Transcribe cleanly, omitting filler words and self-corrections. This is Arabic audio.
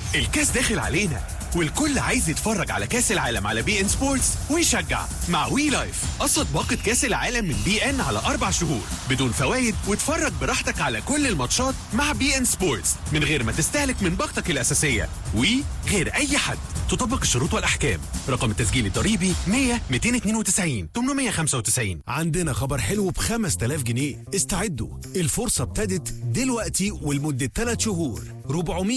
الكاس داخل علينا والكل عايز يتفرج على كاس العالم على بي ان سبورتس ويشجع مع وي لايف. قسط باقة كاس العالم من بي ان على 4 شهور بدون فوائد، واتفرج براحتك على كل الماتشات مع بي ان سبورتس من غير ما تستهلك من باقتك الأساسية. وي غير أي حد. تطبق الشروط والأحكام. رقم التسجيل الضريبي 100 292 895. عندنا خبر حلو ب5000 جنيه. استعدوا، الفرصة ابتدت دلوقتي ولمدة 3 شهور. 400